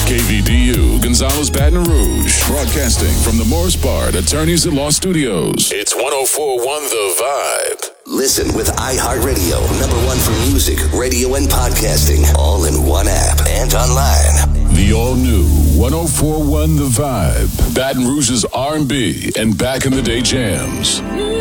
KVDU, Gonzales, Baton Rouge. Broadcasting from the Morris Bard Attorneys at Law Studios. It's 104.1 The Vibe. Listen with iHeartRadio, #1 for music, radio, and podcasting, all in one app and online. The all-new 104.1 The Vibe. Baton Rouge's R&B and back-in-the-day jams.